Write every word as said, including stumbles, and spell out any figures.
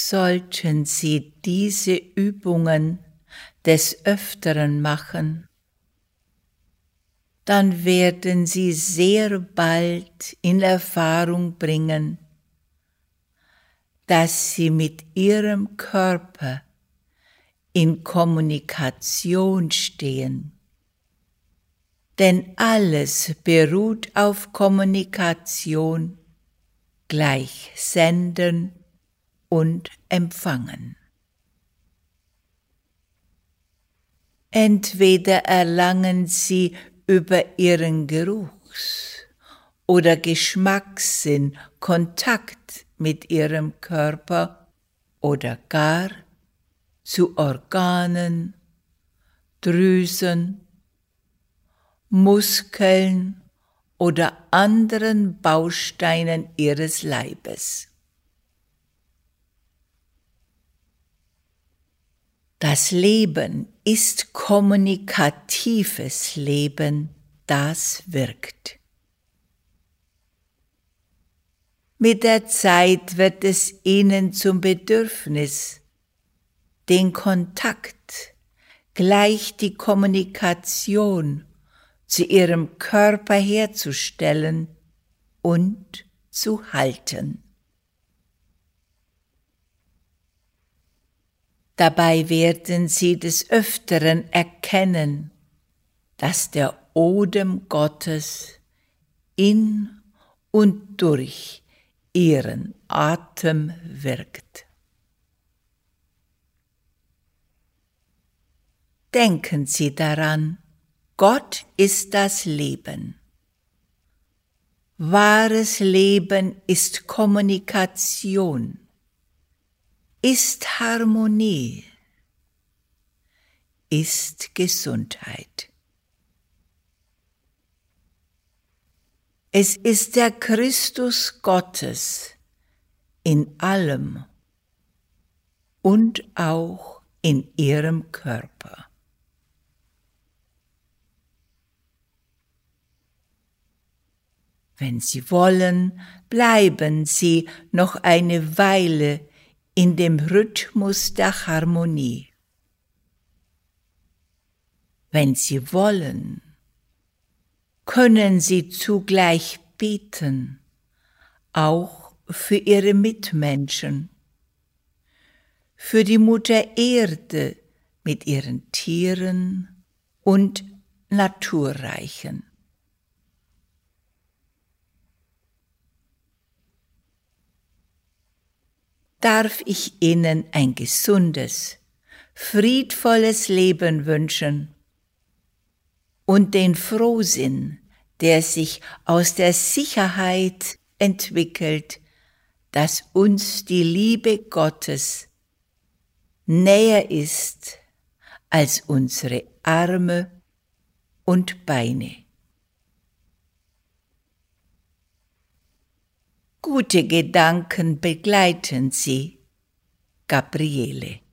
Sollten Sie diese Übungen des Öfteren machen, dann werden Sie sehr bald in Erfahrung bringen, dass Sie mit Ihrem Körper in Kommunikation stehen. Denn alles beruht auf Kommunikation, gleich Senden und Empfangen. Entweder erlangen Sie über Ihren Geruchs- oder Geschmackssinn Kontakt mit Ihrem Körper oder gar zu Organen, Drüsen, Muskeln oder anderen Bausteinen Ihres Leibes. Das Leben ist kommunikatives Leben, das wirkt. Mit der Zeit wird es Ihnen zum Bedürfnis, den Kontakt, gleich die Kommunikation zu Ihrem Körper herzustellen und zu halten. Dabei werden Sie des Öfteren erkennen, dass der Odem Gottes in und durch Ihren Atem wirkt. Denken Sie daran, Gott ist das Leben. Wahres Leben ist Kommunikation, ist Harmonie, ist Gesundheit. Es ist der Christus Gottes in allem und auch in Ihrem Körper. Wenn Sie wollen, bleiben Sie noch eine Weile in dem Rhythmus der Harmonie. Wenn Sie wollen, können Sie zugleich beten, auch für Ihre Mitmenschen, für die Mutter Erde mit ihren Tieren und Naturreichen. Darf ich Ihnen ein gesundes, friedvolles Leben wünschen und den Frohsinn, der sich aus der Sicherheit entwickelt, dass uns die Liebe Gottes näher ist als unsere Arme und Beine. Gute Gedanken begleiten Sie, Gabriele.